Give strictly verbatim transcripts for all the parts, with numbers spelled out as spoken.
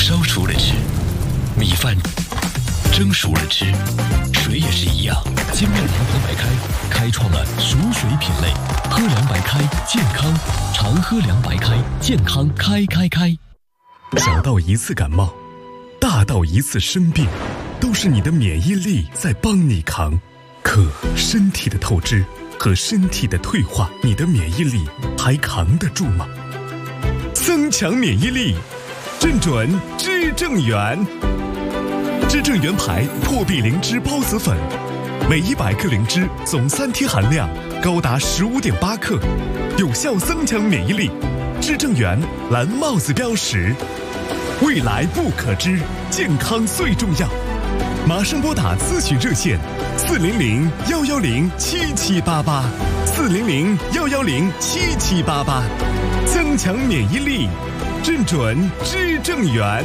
烧熟了吃，米饭蒸熟了吃，水也是一样。精酿联合白开开创了熟水品类，喝凉白开健康，常喝凉白开健康开开开。小到一次感冒，大到一次生病，都是你的免疫力在帮你扛。可身体的透支和身体的退化，你的免疫力还扛得住吗？增强免疫力，正准知正元。知正元牌破壁灵芝孢子粉，每一百克灵芝总三萜含量高达十五点八克，有效增强免疫力。知正元蓝帽子标识，未来不可知，健康最重要。马上拨打咨询热线四零零幺幺零七七八八，四零零幺幺零七七八八，增强免疫力，正准知正元。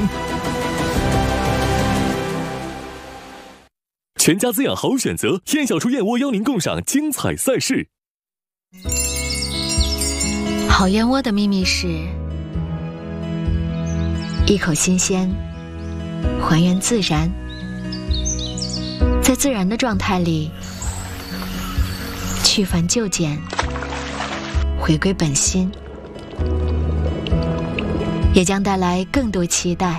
全家滋养好选择，燕小厨燕窝邀您共赏精彩赛事。 好燕窝的秘密是一口新鲜，还原自然，在自然的状态里去繁就简，回归本心，也将带来更多期待。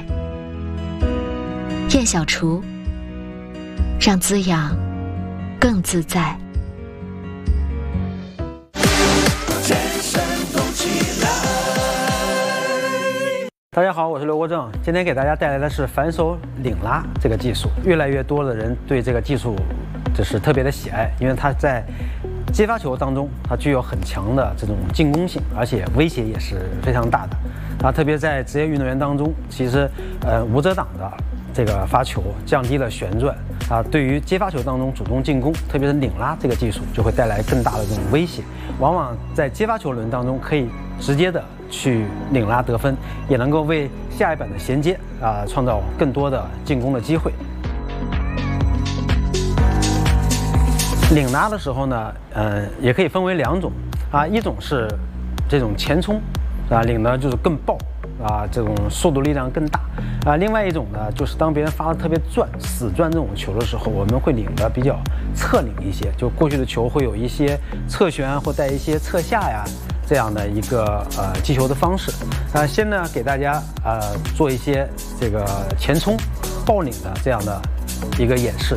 燕小厨，让滋养更自在。 大家好，我是刘国正，今天给大家带来的是反手拧拉这个技术。越来越多的人对这个技术就是特别的喜爱，因为它在接发球当中，它具有很强的这种进攻性，而且威胁也是非常大的。啊，特别在职业运动员当中，其实呃无遮挡的这个发球降低了旋转啊，对于接发球当中主动进攻，特别是拧拉这个技术，就会带来更大的这种威胁。往往在接发球轮当中，可以直接的去拧拉得分，也能够为下一板的衔接啊创造更多的进攻的机会。拧拉的时候呢，呃，也可以分为两种啊，一种是这种前冲啊，拧的就是更爆啊，这种速度力量更大啊。另外一种呢，就是当别人发的特别转、死转这种球的时候，我们会拧的比较侧拧一些，就过去的球会有一些侧旋或带一些侧下呀这样的一个呃击球的方式。啊，先呢给大家呃做一些这个前冲、爆拧的这样的一个演示。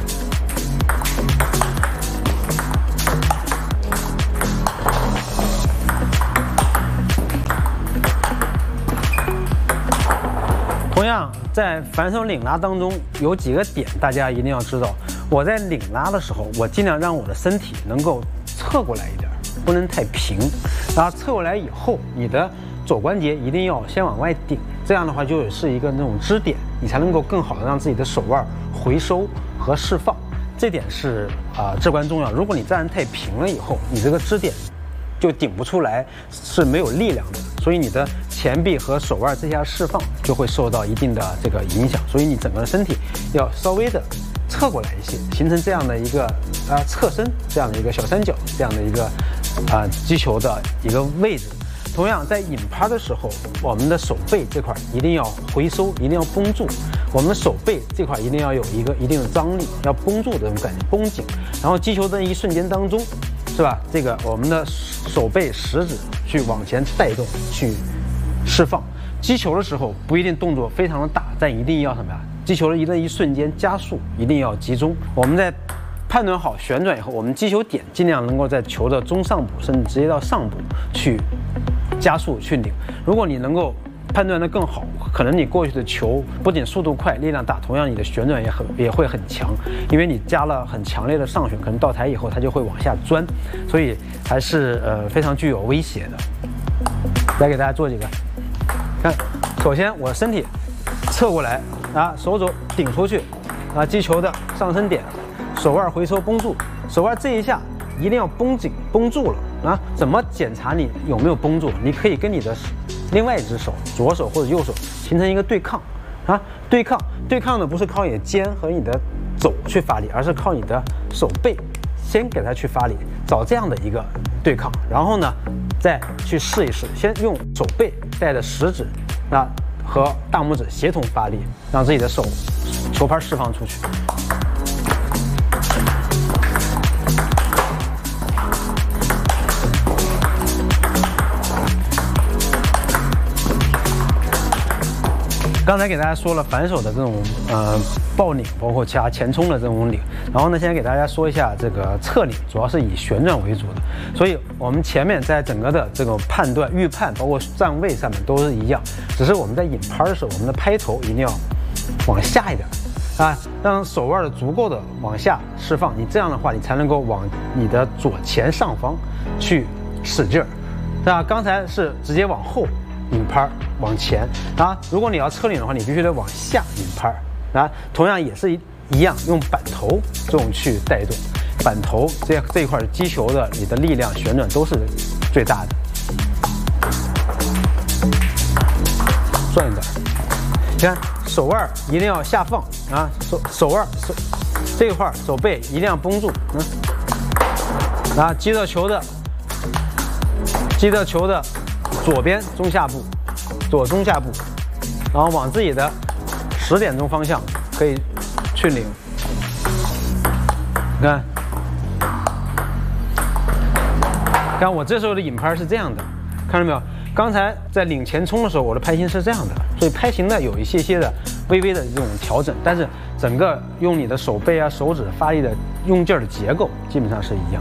同样，在反手拧拉当中有几个点大家一定要知道。我在拧拉的时候，我尽量让我的身体能够侧过来一点，不能太平。然后侧过来以后，你的肘关节一定要先往外顶，这样的话就是一个那种支点，你才能够更好的让自己的手腕回收和释放。这点是啊、呃、至关重要。如果你站得太平了以后，你这个支点就顶不出来，是没有力量的，所以你的前臂和手腕这下释放就会受到一定的这个影响，所以你整个身体要稍微的侧过来一些，形成这样的一个啊侧身这样的一个小三角这样的一个啊击球的一个位置。同样在引拍的时候，我们的手背这块一定要回收，一定要绷住，我们的手背这块一定要有一个一定的张力，要绷住这种感觉，绷紧。然后击球的一瞬间当中，是吧？这个我们的手背食指去往前带动，去释放。击球的时候不一定动作非常的大，但一定要什么呀？击球的一的一瞬间加速，一定要集中。我们在判断好旋转以后，我们击球点尽量能够在球的中上部，甚至直接到上部去加速去拧。如果你能够判断得更好，可能你过去的球不仅速度快、力量大，同样你的旋转也很也会很强，因为你加了很强烈的上旋，可能到台以后它就会往下钻，所以还是呃非常具有威胁的。来给大家做几个，看，首先我身体侧过来啊，手肘顶出去啊，击球的上升点，手腕回收绷住，手腕这一下一定要绷紧绷住了啊。怎么检查你有没有绷住？你可以跟你的另外一只手，左手或者右手形成一个对抗啊，对抗对抗呢不是靠你的肩和你的肘去发力，而是靠你的手背先给它去发力，找这样的一个对抗，然后呢再去试一试，先用手背带着食指啊和大拇指协同发力，让自己的手球拍释放出去。刚才给大家说了反手的这种呃抱领，包括其他前冲的这种领，然后呢，现在给大家说一下这个侧领，主要是以旋转为主的。所以我们前面在整个的这个判断、预判，包括站位上面都是一样，只是我们在引拍的时候，我们的拍头一定要往下一点啊，让手腕足够的往下释放。你这样的话，你才能够往你的左前上方去使劲儿。那刚才是直接往后引拍往前啊，如果你要侧领的话，你必须得往下引拍啊，同样也是一一样，用板头这种去带动，板头这这一块击球的你的力量旋转都是最大的。转一点，你看手腕一定要下放啊，手手腕手这一块手背一定要绷住，嗯，啊，击到球的击到球的。左边中下部，左中下部，然后往自己的十点钟方向可以去领。你看，看我这时候的引拍是这样的，看到没有？刚才在领前冲的时候，我的拍型是这样的，所以拍型呢有一些些的微微的这种调整，但是整个用你的手背啊、手指发力的用劲儿的结构基本上是一样。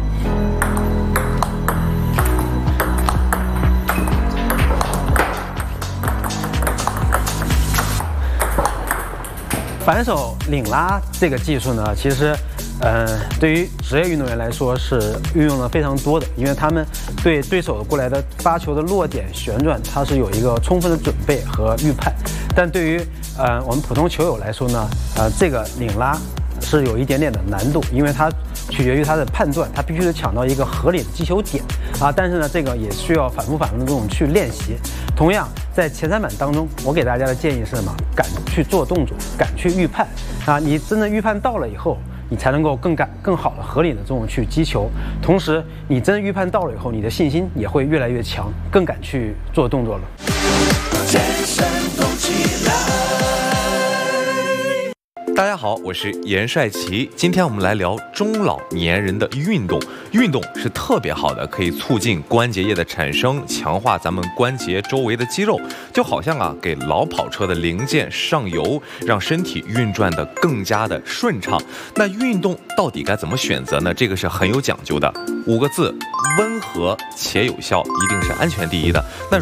反手领拉这个技术呢，其实，呃，对于职业运动员来说是运用的非常多的，因为他们对对手过来的发球的落点旋转，它是有一个充分的准备和预判。但对于呃我们普通球友来说呢，呃，这个领拉是有一点点的难度，因为它取决于他的判断，他必须得抢到一个合理的击球点啊。但是呢，这个也需要反复反复的这种去练习。同样，在前三板当中，我给大家的建议是什么？敢去做动作，敢去预判啊！你真的预判到了以后，你才能够更敢、更好的、合理的这种去击球。同时，你真预判到了以后，你的信心也会越来越强，更敢去做动作了。 全身动起来。 大家好，我是严帅奇。今天我们来聊中老年人的运动。运动是特别好的，可以促进关节液的产生，强化咱们关节周围的肌肉，就好像啊给老跑车的零件上油，让身体运转的更加的顺畅。那运动到底该怎么选择呢？这个是很有讲究的。五个字：温和且有效，一定是安全第一的。那